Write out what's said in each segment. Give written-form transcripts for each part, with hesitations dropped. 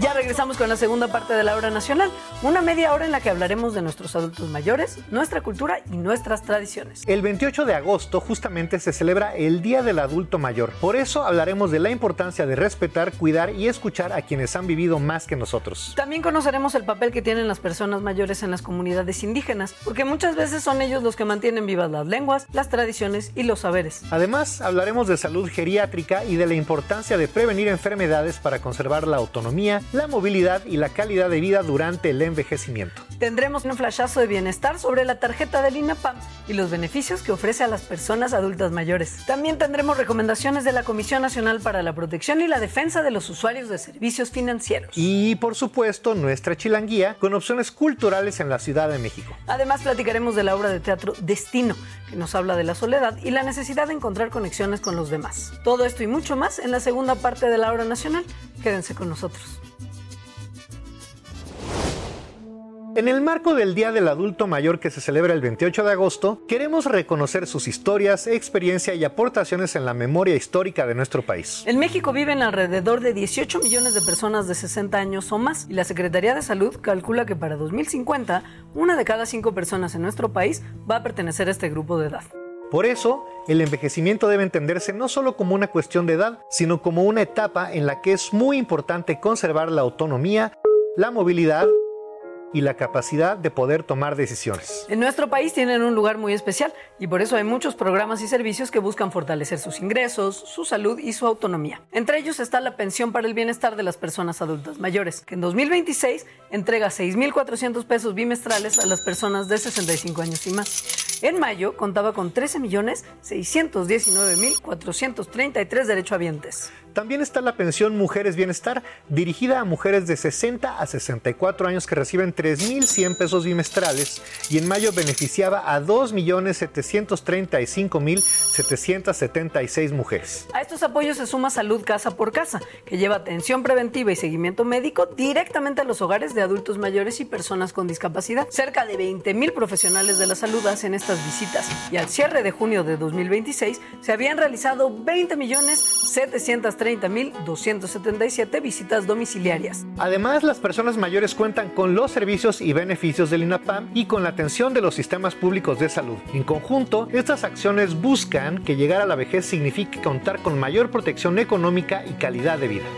Ya regresamos con la segunda parte de la Hora Nacional, una media hora en la que hablaremos de nuestros adultos mayores, nuestra cultura y nuestras tradiciones. El 28 de agosto justamente se celebra el Día del Adulto Mayor. Por eso hablaremos de la importancia de respetar, cuidar y escuchar a quienes han vivido más que nosotros. También conoceremos el papel que tienen las personas mayores en las comunidades indígenas, porque muchas veces son ellos los que mantienen vivas las lenguas, las tradiciones y los saberes. Además, hablaremos de salud geriátrica y de la importancia de prevenir enfermedades para conservar la autonomía, la movilidad y la calidad de vida durante el envejecimiento. Tendremos un flashazo de bienestar sobre la tarjeta del INAPAM y los beneficios que ofrece a las personas adultas mayores. También tendremos recomendaciones de la Comisión Nacional para la Protección y la Defensa de los Usuarios de Servicios Financieros. Y, por supuesto, nuestra chilanguía con opciones culturales en la Ciudad de México. Además, platicaremos de la obra de teatro Destino, que nos habla de la soledad y la necesidad de encontrar conexiones con los demás. Todo esto y mucho más en la segunda parte de la Hora Nacional. Quédense con nosotros. En el marco del Día del Adulto Mayor que se celebra el 28 de agosto, queremos reconocer sus historias, experiencia y aportaciones en la memoria histórica de nuestro país. En México viven alrededor de 18 millones de personas de 60 años o más y la Secretaría de Salud calcula que para 2050, una de cada 5 personas en nuestro país va a pertenecer a este grupo de edad. Por eso, el envejecimiento debe entenderse no solo como una cuestión de edad, sino como una etapa en la que es muy importante conservar la autonomía, la movilidad y la capacidad de poder tomar decisiones. En nuestro país tienen un lugar muy especial y por eso hay muchos programas y servicios que buscan fortalecer sus ingresos, su salud y su autonomía. Entre ellos está la Pensión para el Bienestar de las Personas Adultas Mayores, que en 2026 entrega 6,400 pesos bimestrales a las personas de 65 años y más. En mayo contaba con 13,619,433 derechohabientes. También está la pensión Mujeres Bienestar, dirigida a mujeres de 60 a 64 años que reciben 3,100 pesos bimestrales y en mayo beneficiaba a 2,735,776 mujeres. A estos apoyos se suma Salud Casa por Casa, que lleva atención preventiva y seguimiento médico directamente a los hogares de adultos mayores y personas con discapacidad. Cerca de 20,000 profesionales de la salud hacen estas visitas y al cierre de junio de 2026 se habían realizado 20,730,277 visitas domiciliarias. Además, las personas mayores cuentan con los servicios y beneficios del INAPAM y con la atención de los sistemas públicos de salud. En conjunto, estas acciones buscan que llegar a la vejez signifique contar con mayor protección económica y calidad de vida.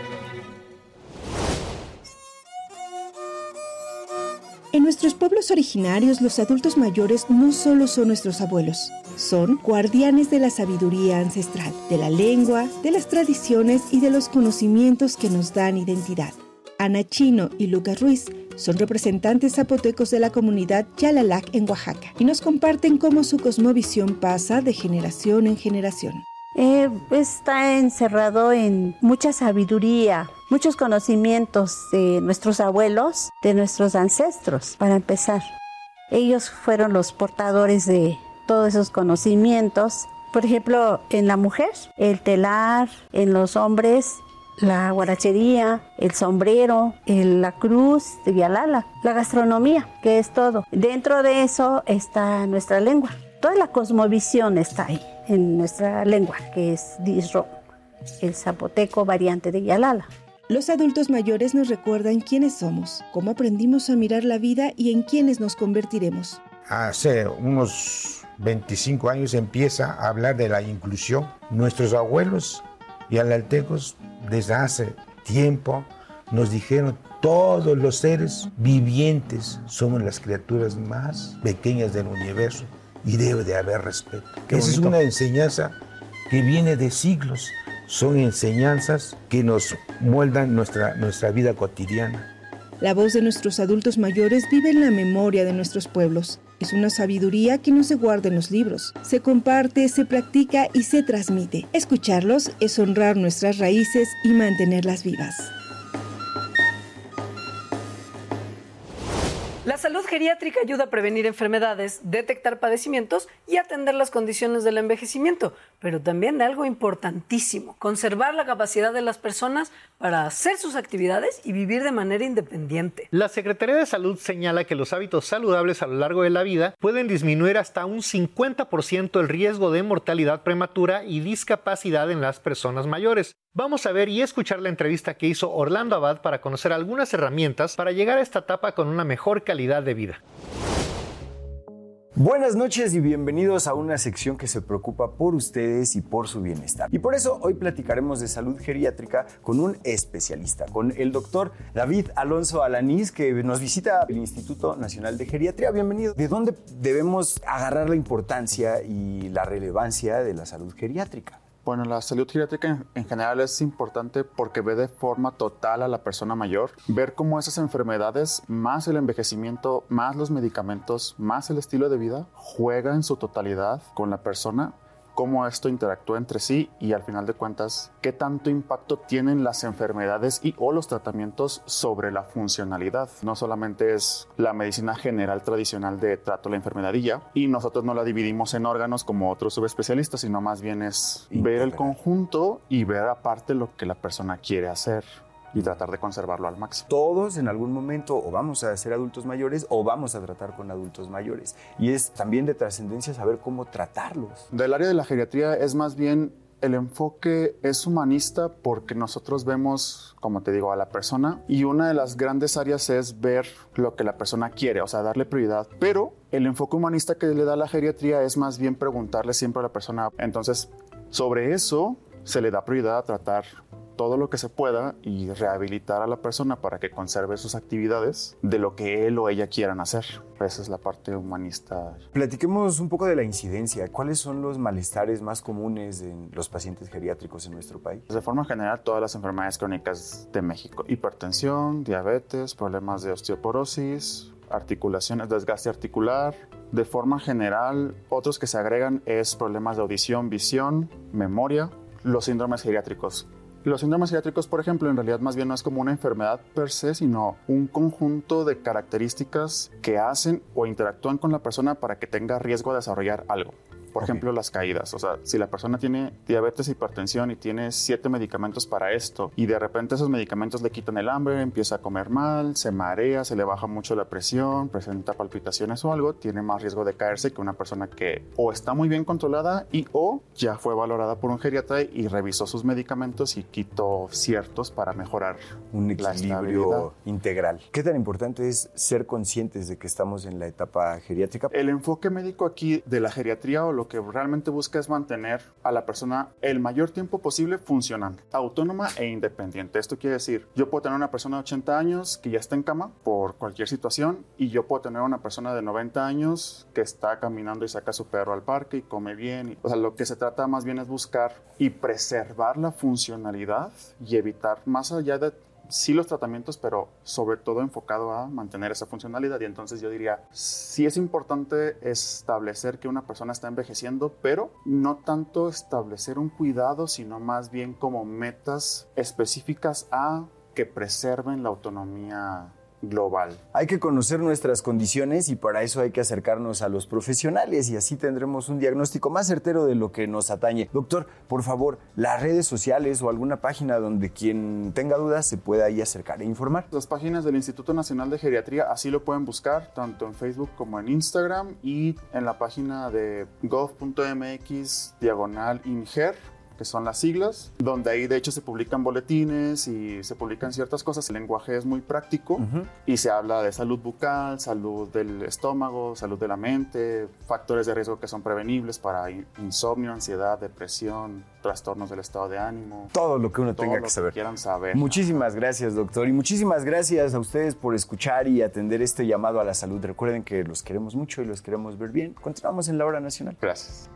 En nuestros pueblos originarios, los adultos mayores no solo son nuestros abuelos, son guardianes de la sabiduría ancestral, de la lengua, de las tradiciones y de los conocimientos que nos dan identidad. Ana Chino y Lucas Ruiz son representantes zapotecos de la comunidad Yalalac en Oaxaca y nos comparten cómo su cosmovisión pasa de generación en generación. Está encerrado en mucha sabiduría, muchos conocimientos de nuestros abuelos, de nuestros ancestros, para empezar. Ellos fueron los portadores de todos esos conocimientos. Por ejemplo, en la mujer, el telar; en los hombres, la guarachería, el sombrero, la cruz de Vialala, la gastronomía, que es todo. Dentro de eso está nuestra lengua. Toda la cosmovisión está ahí, en nuestra lengua, que es Disro, el zapoteco variante de Yalala. Los adultos mayores nos recuerdan quiénes somos, cómo aprendimos a mirar la vida y en quiénes nos convertiremos. Hace unos 25 años empieza a hablar de la inclusión. Nuestros abuelos yalaltecos desde hace tiempo nos dijeron: todos los seres vivientes somos las criaturas más pequeñas del universo y debe de haber respeto. Esa es una enseñanza que viene de siglos. Son enseñanzas que nos moldan nuestra vida cotidiana. La voz de nuestros adultos mayores vive en la memoria de nuestros pueblos. Es una sabiduría que no se guarda en los libros. Se comparte, se practica y se transmite. Escucharlos es honrar nuestras raíces y mantenerlas vivas. La salud geriátrica ayuda a prevenir enfermedades, detectar padecimientos y atender las condiciones del envejecimiento, pero también de algo importantísimo, conservar la capacidad de las personas para hacer sus actividades y vivir de manera independiente. La Secretaría de Salud señala que los hábitos saludables a lo largo de la vida pueden disminuir hasta un 50% el riesgo de mortalidad prematura y discapacidad en las personas mayores. Vamos a ver y escuchar la entrevista que hizo Orlando Abad para conocer algunas herramientas para llegar a esta etapa con una mejor calidad de vida. Buenas noches y bienvenidos a una sección que se preocupa por ustedes y por su bienestar. Y por eso hoy platicaremos de salud geriátrica con un especialista, con el doctor David Alonso Alanís, que nos visita el Instituto Nacional de Geriatría. Bienvenido. ¿De dónde debemos agarrar la importancia y la relevancia de la salud geriátrica? Bueno, la salud geriátrica en general es importante porque ve de forma total a la persona mayor, ver cómo esas enfermedades, más el envejecimiento, más los medicamentos, más el estilo de vida, juega en su totalidad con la persona, cómo esto interactúa entre sí y al final de cuentas, qué tanto impacto tienen las enfermedades y o los tratamientos sobre la funcionalidad. No solamente es la medicina general tradicional de trato a la enfermedad y nosotros no la dividimos en órganos como otros subespecialistas, sino más bien es ver el conjunto y ver aparte lo que la persona quiere hacer y tratar de conservarlo al máximo. Todos en algún momento o vamos a ser adultos mayores o vamos a tratar con adultos mayores. Y es también de trascendencia saber cómo tratarlos. Del área de la geriatría es más bien el enfoque es humanista porque nosotros vemos, como te digo, a la persona y una de las grandes áreas es ver lo que la persona quiere, o sea, darle prioridad. Pero el enfoque humanista que le da la geriatría es más bien preguntarle siempre a la persona. Entonces, sobre eso se le da prioridad a tratar todo lo que se pueda y rehabilitar a la persona para que conserve sus actividades de lo que él o ella quieran hacer. Esa es la parte humanista. Platiquemos un poco de la incidencia. ¿Cuáles son los malestares más comunes en los pacientes geriátricos en nuestro país? De forma general, todas las enfermedades crónicas de México. Hipertensión, diabetes, problemas de osteoporosis, articulaciones, desgaste articular. De forma general, otros que se agregan es problemas de audición, visión, memoria, los síndromes geriátricos. Los síndromes geriátricos, por ejemplo, en realidad más bien no es como una enfermedad per se, sino un conjunto de características que hacen o interactúan con la persona para que tenga riesgo de desarrollar algo. Por ejemplo, las caídas. O sea, si la persona tiene diabetes, hipertensión y tiene 7 medicamentos para esto y de repente esos medicamentos le quitan el hambre, empieza a comer mal, se marea, se le baja mucho la presión, presenta palpitaciones o algo, tiene más riesgo de caerse que una persona que o está muy bien controlada y o ya fue valorada por un geriatra y revisó sus medicamentos y quitó ciertos para mejorar un equilibrio integral. ¿Qué tan importante es ser conscientes de que estamos en la etapa geriátrica? El enfoque médico aquí de la geriatría o lo que realmente busca es mantener a la persona el mayor tiempo posible funcionando, autónoma e independiente. Esto quiere decir, yo puedo tener una persona de 80 años que ya está en cama por cualquier situación y yo puedo tener una persona de 90 años que está caminando y saca a su perro al parque y come bien. O sea, lo que se trata más bien es buscar y preservar la funcionalidad y evitar, más allá de sí los tratamientos, pero sobre todo enfocado a mantener esa funcionalidad. Y entonces yo diría, sí es importante establecer que una persona está envejeciendo, pero no tanto establecer un cuidado, sino más bien como metas específicas a que preserven la autonomía global. Hay que conocer nuestras condiciones y para eso hay que acercarnos a los profesionales y así tendremos un diagnóstico más certero de lo que nos atañe. Doctor, por favor, las redes sociales o alguna página donde quien tenga dudas se pueda ahí acercar e informar. Las páginas del Instituto Nacional de Geriatría así lo pueden buscar, tanto en Facebook como en Instagram y en la página de gov.mx/INGER, que son las siglas, donde ahí de hecho se publican boletines y se publican ciertas cosas. El lenguaje es muy práctico y se habla de salud bucal, salud del estómago, salud de la mente, factores de riesgo que son prevenibles para insomnio, ansiedad, depresión, trastornos del estado de ánimo. Todo lo que uno tenga que saber. Quieran saber. Muchísimas gracias, doctor, y muchísimas gracias a ustedes por escuchar y atender este llamado a la salud. Recuerden que los queremos mucho y los queremos ver bien. Continuamos en la Hora Nacional. Gracias.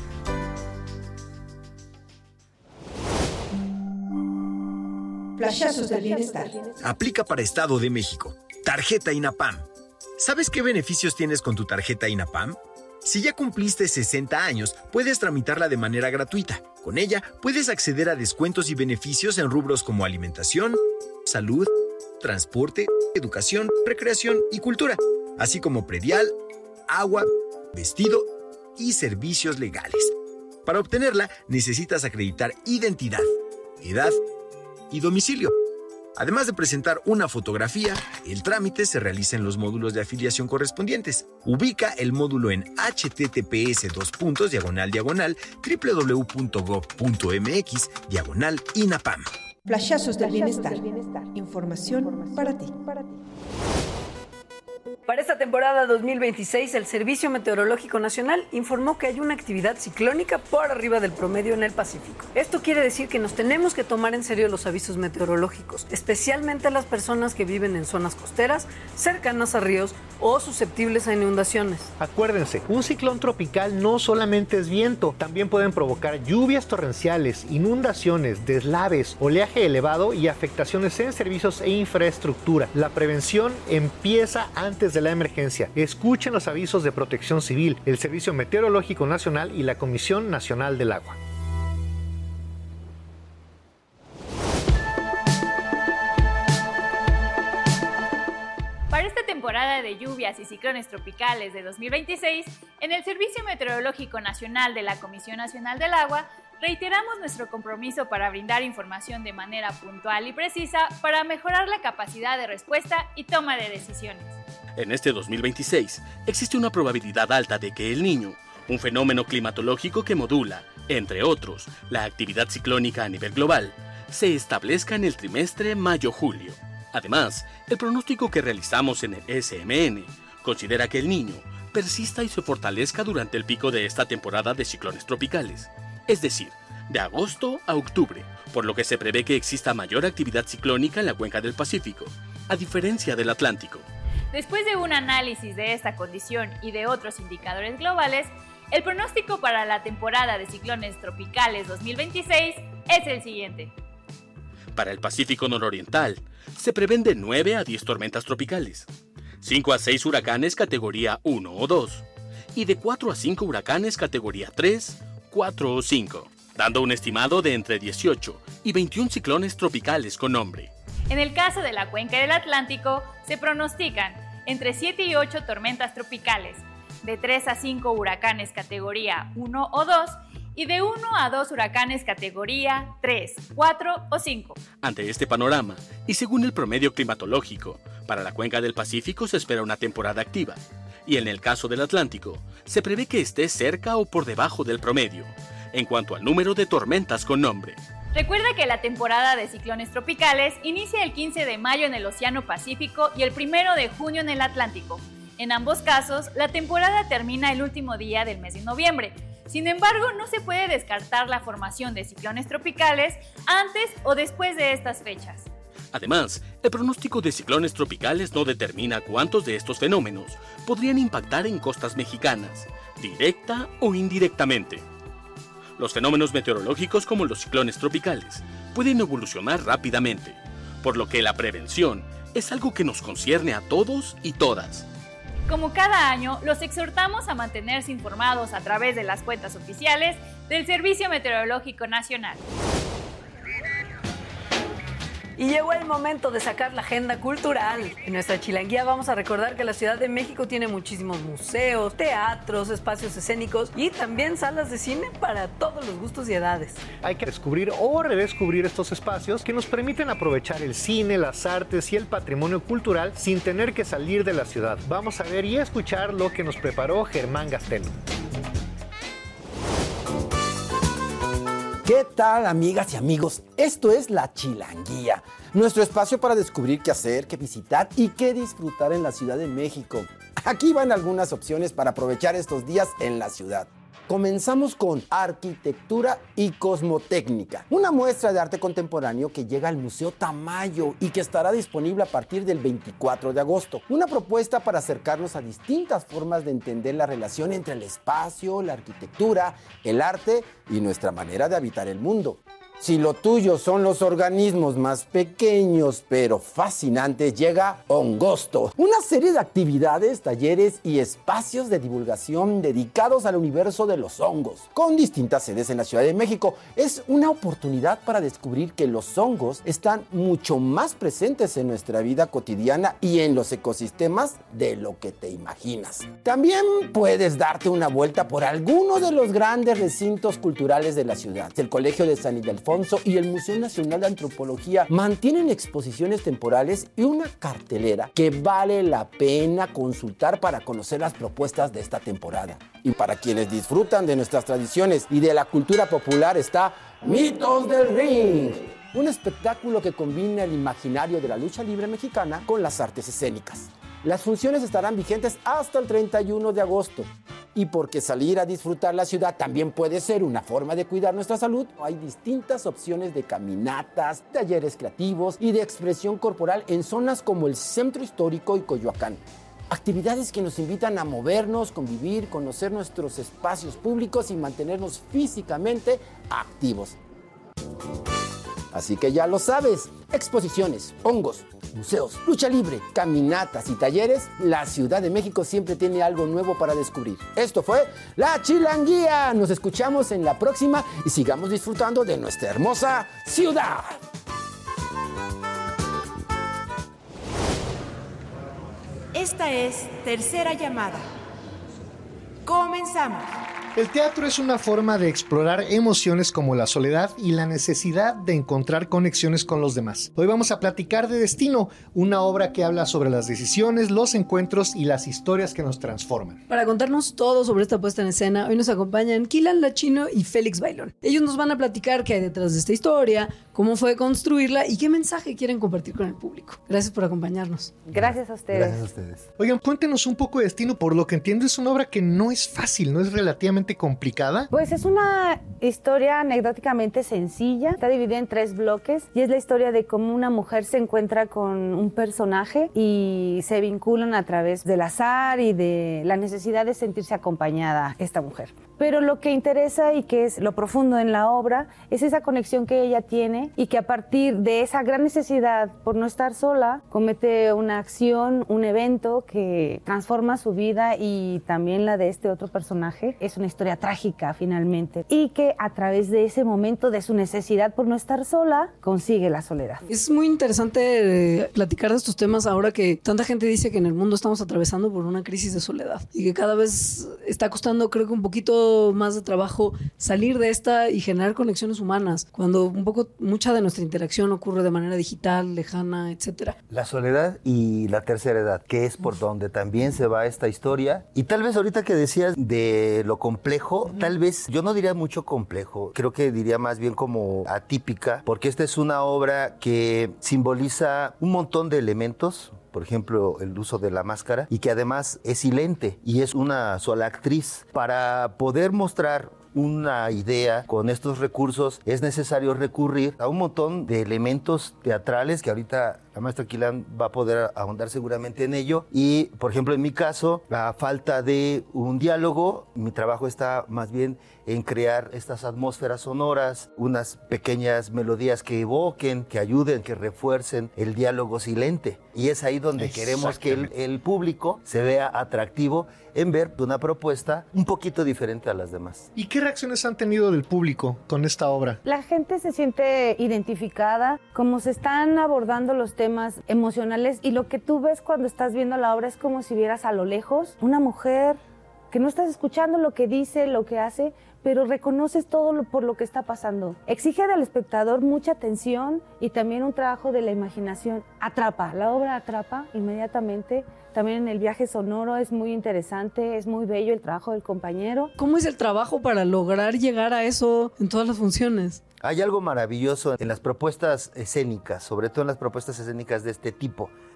Flashazos del bienestar. Aplica para Estado de México. Tarjeta INAPAM. ¿Sabes qué beneficios tienes con tu tarjeta INAPAM? Si ya cumpliste 60 años, puedes tramitarla de manera gratuita. Con ella, puedes acceder a descuentos y beneficios en rubros como alimentación, salud, transporte, educación, recreación y cultura. así como predial, agua, vestido y servicios legales. Para obtenerla, necesitas acreditar identidad, edad y domicilio. Además de presentar una fotografía, el trámite se realiza en los módulos de afiliación correspondientes. Ubica el módulo en https://www.gov.mx/INAPAM. Flashazos del bienestar. Información para ti. Para esta temporada 2026, el Servicio Meteorológico Nacional informó que hay una actividad ciclónica por arriba del promedio en el Pacífico. Esto quiere decir que nos tenemos que tomar en serio los avisos meteorológicos, especialmente a las personas que viven en zonas costeras, cercanas a ríos o susceptibles a inundaciones. Acuérdense, un ciclón tropical no solamente es viento, también pueden provocar lluvias torrenciales, inundaciones, deslaves, oleaje elevado y afectaciones en servicios e infraestructura. La prevención empieza antes de la emergencia. Escuchen los avisos de Protección Civil, el Servicio Meteorológico Nacional y la Comisión Nacional del Agua. Para esta temporada de lluvias y ciclones tropicales de 2026, en el Servicio Meteorológico Nacional de la Comisión Nacional del Agua, reiteramos nuestro compromiso para brindar información de manera puntual y precisa para mejorar la capacidad de respuesta y toma de decisiones. En este 2026, existe una probabilidad alta de que el Niño, un fenómeno climatológico que modula, entre otros, la actividad ciclónica a nivel global, se establezca en el trimestre mayo-julio. Además, el pronóstico que realizamos en el SMN considera que el Niño persista y se fortalezca durante el pico de esta temporada de ciclones tropicales, es decir, de agosto a octubre, por lo que se prevé que exista mayor actividad ciclónica en la cuenca del Pacífico, a diferencia del Atlántico. Después de un análisis de esta condición y de otros indicadores globales, el pronóstico para la temporada de ciclones tropicales 2026 es el siguiente. Para el Pacífico nororiental, se prevén de 9 a 10 tormentas tropicales, 5 a 6 huracanes categoría 1 o 2, y de 4 a 5 huracanes categoría 3, 4 o 5, dando un estimado de entre 18 y 21 ciclones tropicales con nombre. En el caso de la cuenca del Atlántico, se pronostican entre 7 y 8 tormentas tropicales, de 3 a 5 huracanes categoría 1 o 2 y de 1 a 2 huracanes categoría 3, 4 o 5. Ante este panorama, y según el promedio climatológico, para la cuenca del Pacífico se espera una temporada activa, y en el caso del Atlántico, se prevé que esté cerca o por debajo del promedio, en cuanto al número de tormentas con nombre. Recuerda que la temporada de ciclones tropicales inicia el 15 de mayo en el Océano Pacífico y el 1 de junio en el Atlántico. En ambos casos, la temporada termina el último día del mes de noviembre. Sin embargo, no se puede descartar la formación de ciclones tropicales antes o después de estas fechas. Además, el pronóstico de ciclones tropicales no determina cuántos de estos fenómenos podrían impactar en costas mexicanas, directa o indirectamente. Los fenómenos meteorológicos como los ciclones tropicales pueden evolucionar rápidamente, por lo que la prevención es algo que nos concierne a todos y todas. Como cada año, los exhortamos a mantenerse informados a través de las cuentas oficiales del Servicio Meteorológico Nacional. Y llegó el momento de sacar la agenda cultural. En nuestra chilanguía vamos a recordar que la Ciudad de México tiene muchísimos museos, teatros, espacios escénicos y también salas de cine para todos los gustos y edades. Hay que descubrir o redescubrir estos espacios que nos permiten aprovechar el cine, las artes y el patrimonio cultural sin tener que salir de la ciudad. Vamos a ver y escuchar lo que nos preparó Germán Gastelo. ¿Qué tal, amigas y amigos? Esto es La Chilanguía, nuestro espacio para descubrir qué hacer, qué visitar y qué disfrutar en la Ciudad de México. Aquí van algunas opciones para aprovechar estos días en la ciudad. Comenzamos con Arquitectura y Cosmotécnica, una muestra de arte contemporáneo que llega al Museo Tamayo y que estará disponible a partir del 24 de agosto. Una propuesta para acercarnos a distintas formas de entender la relación entre el espacio, la arquitectura, el arte y nuestra manera de habitar el mundo. Si lo tuyo son los organismos más pequeños pero fascinantes, llega Hongosto, una serie de actividades, talleres y espacios de divulgación dedicados al universo de los hongos, con distintas sedes en la Ciudad de México. Es una oportunidad para descubrir que los hongos están mucho más presentes en nuestra vida cotidiana y en los ecosistemas de lo que te imaginas. También puedes darte una vuelta por alguno de los grandes recintos culturales de la ciudad. El Colegio de San Ildefonso y el Museo Nacional de Antropología mantienen exposiciones temporales y una cartelera que vale la pena consultar para conocer las propuestas de esta temporada. Y para quienes disfrutan de nuestras tradiciones y de la cultura popular está Mitos del Ring, un espectáculo que combina el imaginario de la lucha libre mexicana con las artes escénicas. Las funciones estarán vigentes hasta el 31 de agosto. Y porque salir a disfrutar la ciudad también puede ser una forma de cuidar nuestra salud, hay distintas opciones de caminatas, talleres creativos y de expresión corporal en zonas como el Centro Histórico y Coyoacán. Actividades que nos invitan a movernos, convivir, conocer nuestros espacios públicos y mantenernos físicamente activos. Así que ya lo sabes, exposiciones, hongos, museos, lucha libre, caminatas y talleres, la Ciudad de México siempre tiene algo nuevo para descubrir. Esto fue La Chilanguía. Nos escuchamos en la próxima y sigamos disfrutando de nuestra hermosa ciudad. Esta es Tercera Llamada. Comenzamos. El teatro es una forma de explorar emociones como la soledad y la necesidad de encontrar conexiones con los demás. Hoy vamos a platicar de Destino, una obra que habla sobre las decisiones, los encuentros y las historias que nos transforman. Para contarnos todo sobre esta puesta en escena, hoy nos acompañan Kilan Lachino y Félix Bailón. Ellos nos van a platicar qué hay detrás de esta historia, cómo fue construirla y qué mensaje quieren compartir con el público. Gracias por acompañarnos. Gracias a ustedes. Gracias a ustedes. Oigan, cuéntenos un poco de Destino. Por lo que entiendo, es una obra que no es fácil, no es relativamente complicada. Pues es una historia anecdóticamente sencilla, está dividida en 3 bloques y es la historia de cómo una mujer se encuentra con un personaje y se vinculan a través del azar y de la necesidad de sentirse acompañada esta mujer. Pero lo que interesa y que es lo profundo en la obra es esa conexión que ella tiene y que a partir de esa gran necesidad por no estar sola comete una acción, un evento que transforma su vida y también la de este otro personaje. Es una historia trágica finalmente y que a través de ese momento de su necesidad por no estar sola consigue la soledad. Es muy interesante platicar de estos temas ahora que tanta gente dice que en el mundo estamos atravesando por una crisis de soledad y que cada vez está costando, creo que un poquito más de trabajo salir de esta y generar conexiones humanas, cuando mucha de nuestra interacción ocurre de manera digital, lejana, etcétera. La soledad y la tercera edad, que es por donde también se va esta historia. Y tal vez ahorita que decías de lo complejo, tal vez yo no diría mucho complejo, creo que diría más bien como atípica, porque esta es una obra que simboliza un montón de elementos. Por ejemplo, el uso de la máscara, y que además es silente y es una sola actriz. Para poder mostrar una idea con estos recursos es necesario recurrir a un montón de elementos teatrales que ahorita la maestra Kilan va a poder ahondar seguramente en ello. Y, por ejemplo, en mi caso, la falta de un diálogo, mi trabajo está más bien en crear estas atmósferas sonoras, unas pequeñas melodías que evoquen, que ayuden, que refuercen el diálogo silente. Y es ahí donde queremos que el público se vea atractivo en ver una propuesta un poquito diferente a las demás. ¿Y qué reacciones han tenido del público con esta obra? La gente se siente identificada, como se están abordando los temas emocionales, y lo que tú ves cuando estás viendo la obra es como si vieras a lo lejos una mujer que no estás escuchando lo que dice, lo que hace, pero reconoces todo por lo que está pasando. Exige al espectador mucha atención y también un trabajo de la imaginación. Atrapa, la obra atrapa inmediatamente. También en el viaje sonoro es muy interesante, es muy bello el trabajo del compañero. ¿Cómo es el trabajo para lograr llegar a eso en todas las funciones? Hay algo maravilloso en las propuestas escénicas, sobre todo en las propuestas escénicas de este tipo,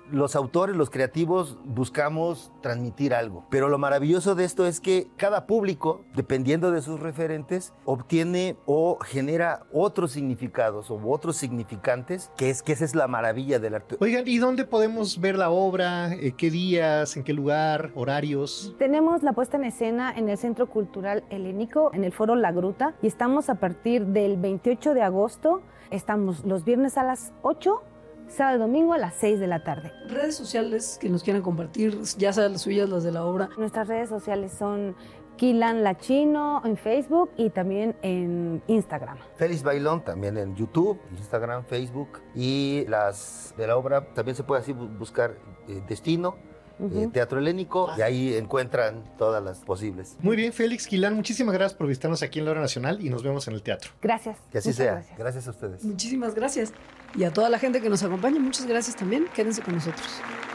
los autores, los creativos, buscamos transmitir algo. Pero lo maravilloso de esto es que cada público, dependiendo de sus referentes, obtiene o genera otros significados o otros significantes, que esa es la maravilla del arte. Oigan, ¿y dónde podemos ver la obra? ¿Qué días? ¿En qué lugar? ¿Horarios? Tenemos la puesta en escena en el Centro Cultural Helénico, en el Foro La Gruta, y estamos a partir del 28 de agosto. Estamos los viernes a las 8, sábado y domingo a las 6 de la tarde. Redes sociales que nos quieran compartir, ya sea las suyas, las de la obra. Nuestras redes sociales son Quilan Lachino en Facebook y también en Instagram. Félix Bailón también en YouTube, Instagram, Facebook. Y las de la obra también se puede así buscar Destino, Teatro Helénico, y ahí encuentran todas las posibles. Muy bien, Félix Quilán, muchísimas gracias por visitarnos aquí en la Hora Nacional y nos vemos en el teatro. Gracias. Que así sea. Gracias a ustedes. Muchísimas gracias. Y a toda la gente que nos acompaña, muchas gracias también. Quédense con nosotros.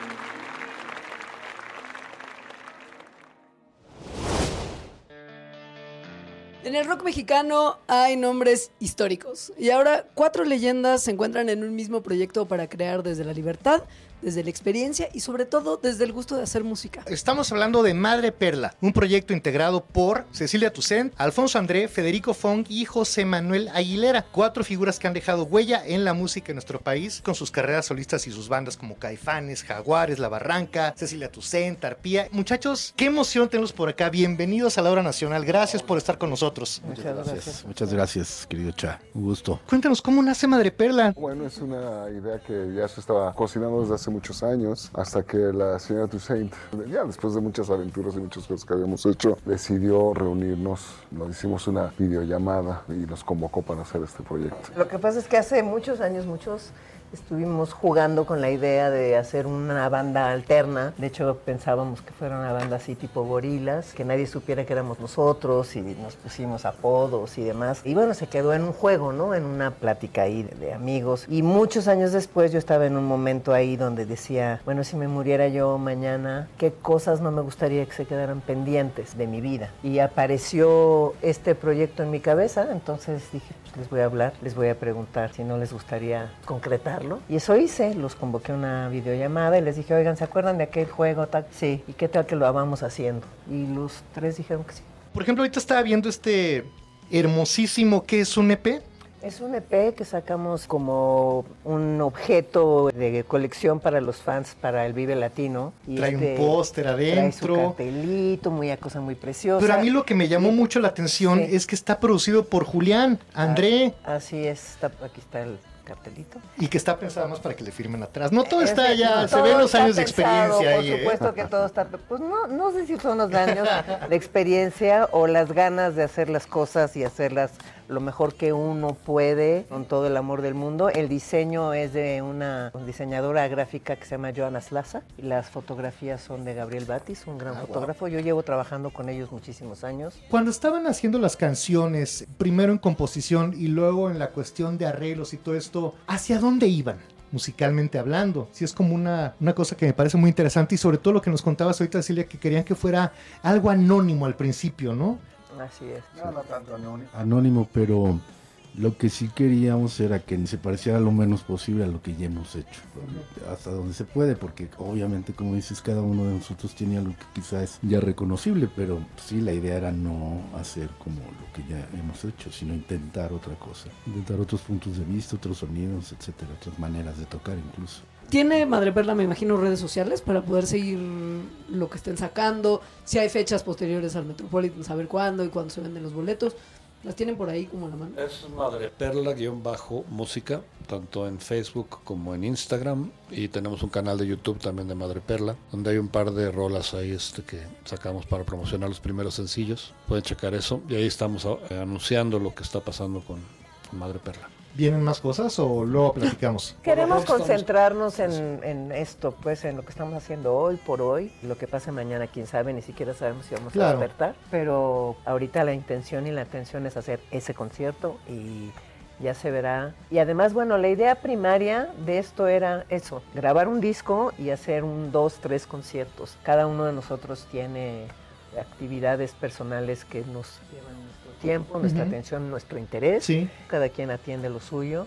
En el rock mexicano hay nombres históricos y ahora 4 leyendas se encuentran en un mismo proyecto para crear desde la libertad, desde la experiencia y sobre todo desde el gusto de hacer música. Estamos hablando de Madre Perla, un proyecto integrado por Cecilia Toussaint, Alfonso André, Federico Fong y José Manuel Aguilera, 4 figuras que han dejado huella en la música en nuestro país con sus carreras solistas y sus bandas como Caifanes, Jaguares, La Barranca, Cecilia Toussaint, Arpía. Muchachos, qué emoción tenerlos por acá. Bienvenidos a la Hora Nacional. Gracias por estar con nosotros. Muchas gracias, querido Cha. Un gusto. Cuéntanos, ¿cómo nace Madre Perla? Bueno, es una idea que ya se estaba cocinando desde hace muchos años, hasta que la señora Toussaint, ya después de muchas aventuras y muchas cosas que habíamos hecho, decidió reunirnos. Nos hicimos una videollamada y nos convocó para hacer este proyecto. Lo que pasa es que hace muchos años, estuvimos jugando con la idea de hacer una banda alterna. De hecho, pensábamos que fuera una banda así tipo Gorilas, que nadie supiera que éramos nosotros y nos pusimos apodos y demás. Y bueno, se quedó en un juego, ¿no? En una plática ahí de amigos. Y muchos años después yo estaba en un momento ahí donde decía, bueno, si me muriera yo mañana, ¿qué cosas no me gustaría que se quedaran pendientes de mi vida? Y apareció este proyecto en mi cabeza, entonces dije, pues les voy a hablar, les voy a preguntar si no les gustaría concretar. Y eso hice, los convoqué a una videollamada y les dije, oigan, ¿se acuerdan de aquel juego? Tal? Sí, ¿y qué tal que lo vamos haciendo? Y los 3 dijeron que sí. Por ejemplo, ahorita estaba viendo este hermosísimo, ¿qué es un EP? Es un EP que sacamos como un objeto de colección para los fans, para el Vive Latino. Y trae un póster adentro. Trae su cartelito, cosa muy preciosa. Pero a mí lo que me llamó mucho la atención es que está producido por Julián André. Así es, aquí está el cartelito. Y que está pensado más para que le firmen atrás. No todo está ya, se ven los años de experiencia ahí. Por supuesto que todo está, pues no sé si son los años de experiencia o las ganas de hacer las cosas y hacerlas lo mejor que uno puede con todo el amor del mundo. El diseño es de una diseñadora gráfica que se llama Joana Slaza y las fotografías son de Gabriel Batis, un gran fotógrafo. Yo llevo trabajando con ellos muchísimos años. Cuando estaban haciendo las canciones, primero en composición y luego en la cuestión de arreglos y todo esto, ¿hacia dónde iban? Musicalmente hablando, sí es como una cosa que me parece muy interesante y sobre todo lo que nos contabas ahorita, Cecilia, que querían que fuera algo anónimo al principio, ¿no? Así es. No tanto anónimo. Anónimo, pero lo que sí queríamos era que se pareciera lo menos posible a lo que ya hemos hecho, hasta donde se puede, porque obviamente, como dices, cada uno de nosotros tiene algo que quizás es ya reconocible, pero sí, la idea era no hacer como lo que ya hemos hecho, sino intentar otra cosa, intentar otros puntos de vista, otros sonidos, etcétera, otras maneras de tocar incluso. ¿Tiene Madre Perla, me imagino, redes sociales para poder seguir lo que estén sacando? Si hay fechas posteriores al Metropolitan, saber cuándo y cuándo se venden los boletos. ¿Las tienen por ahí como a la mano? Es Madre Perla-música, tanto en Facebook como en Instagram. Y tenemos un canal de YouTube también de Madre Perla, donde hay un par de rolas ahí que sacamos para promocionar los primeros sencillos. Pueden checar eso. Y ahí estamos anunciando lo que está pasando con Madre Perla. ¿Vienen más cosas o luego platicamos? Queremos concentrarnos en esto, pues en lo que estamos haciendo hoy por hoy. Lo que pase mañana, quién sabe, ni siquiera sabemos si vamos a despertar. Pero ahorita la intención y la atención es hacer ese concierto y ya se verá. Y además, bueno, la idea primaria de esto era eso, grabar un disco y hacer 2, 3 conciertos. Cada uno de nosotros tiene actividades personales que nos llevan nuestro tiempo, nuestra atención, nuestro interés. Sí. Cada quien atiende lo suyo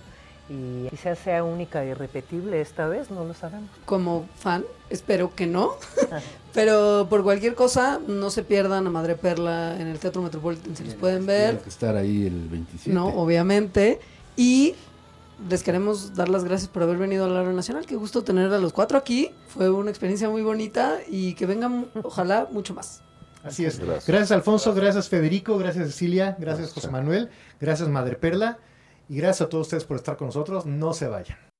y quizás sea única y irrepetible esta vez, no lo sabemos. Como fan, espero que no, pero por cualquier cosa, no se pierdan a Madre Perla en el Teatro Metropolitan, si los pueden ver. Tienen que estar ahí el 27. No, obviamente. Y les queremos dar las gracias por haber venido a la hora nacional. Qué gusto tener a los 4 aquí. Fue una experiencia muy bonita y que vengan, ojalá, mucho más. Así es. Gracias Alfonso, gracias Federico, gracias Cecilia, gracias José Manuel, gracias Madre Perla y gracias a todos ustedes por estar con nosotros. No se vayan.